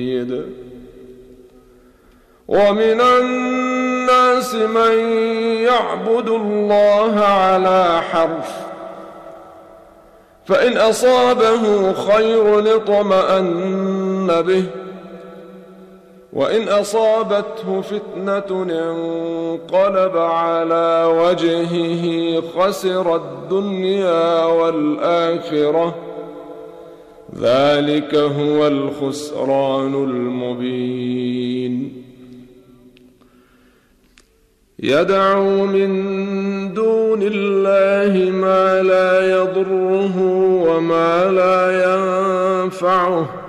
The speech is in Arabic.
ومن الناس من يعبد الله على حرف، فإن أصابه خير اطمأن به، وإن أصابته فتنة انقلب على وجهه خسر الدنيا والآخرة، ذلك هو الخسران المبين. يدعو من دون الله ما لا يضره وما لا ينفعه،